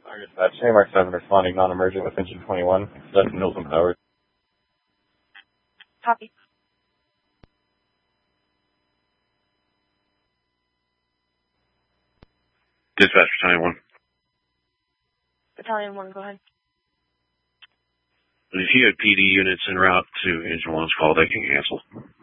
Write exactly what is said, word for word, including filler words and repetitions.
Dispatch, A M R seven responding non-emergent with engine twenty-one, left Milton Powers. Copy. Dispatch, Battalion one. Battalion one, go ahead. If you had P D units en route to Engine one's call, they can cancel.